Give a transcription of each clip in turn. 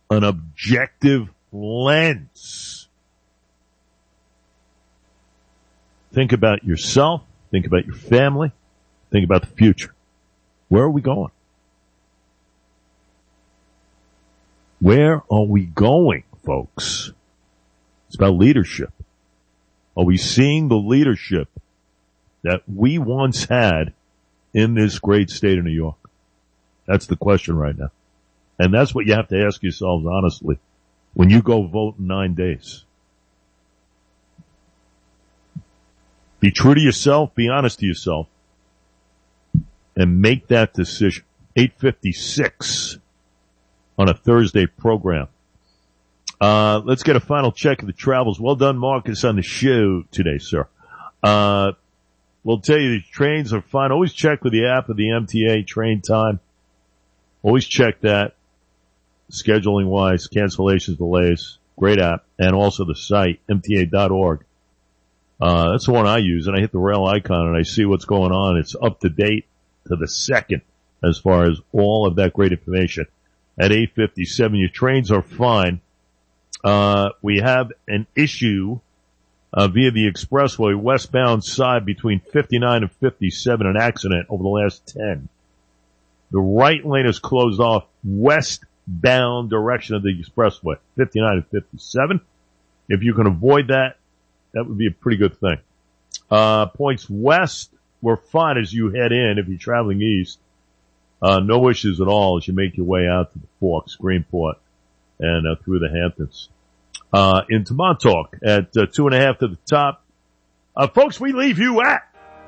an objective lens. Think about yourself. Think about your family. Think about the future. Where are we going? Where are we going, folks? It's about leadership. Are we seeing the leadership that we once had in this great state of New York? That's the question right now. And that's what you have to ask yourselves honestly when you go vote in 9 days. Be true to yourself, be honest to yourself, and make that decision. 8:56 on a Thursday program. Let's get a final check of the travels. Well done, Marcus, on the show today, sir. We'll tell you the trains are fine. Always check with the app of the MTA train time. Always check that. Scheduling wise, cancellations, delays, great app, and also the site, mta.org. That's the one I use, and I hit the rail icon and I see what's going on. It's up to date to the second as far as all of that great information. At 8:57, your trains are fine. We have an issue via the expressway westbound side between 59 and 57, an accident over the last 10. The right lane is closed off westbound direction of the expressway, 59 and 57. If you can avoid that, that would be a pretty good thing. Points west, we're fine as you head in if you're traveling east. No issues at all as you make your way out to the Forks, Greenport, and through the Hamptons. Into Montauk at 2.5 to the top. Folks, we leave you at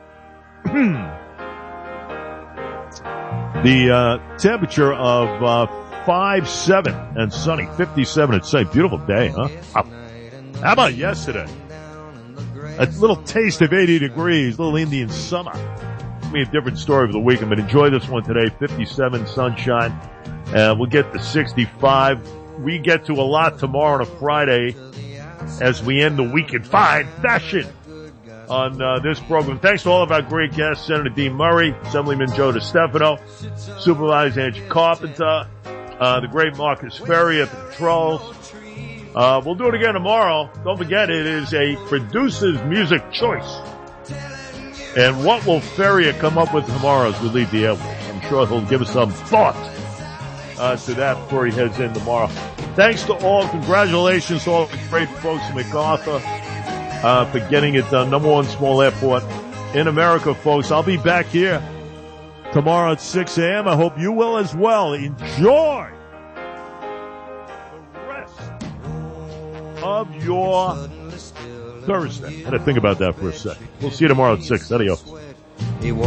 the temperature of 5-7 and sunny, 57 at night. Beautiful day, huh? How about yesterday? A little taste of 80 degrees, a little Indian summer. It's be a different story of the weekend, but enjoy this one today. 57 sunshine. We'll get to 65. We get to a lot tomorrow on a Friday as we end the week in fine fashion on this program. Thanks to all of our great guests, Senator Dean Murray, Assemblyman Joe DeStefano, Supervisor Angie Carpenter, the great Marcus Ferry at the controls. We'll do it again tomorrow. Don't forget, it is a producer's music choice. And what will Ferrier come up with tomorrow as we leave the airwaves? I'm sure he'll give us some thought to that before he heads in tomorrow. Thanks to all. Congratulations to all the great folks in MacArthur for getting it done. Number one small airport in America, folks. I'll be back here tomorrow at 6 a.m. I hope you will as well. Enjoy the rest of your Thursday. I had to think about that for a second. We'll see you tomorrow at 6. Adios.